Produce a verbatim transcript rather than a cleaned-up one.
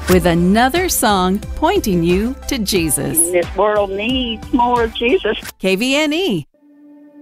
with another song pointing you to Jesus. This world needs more of Jesus. K V N E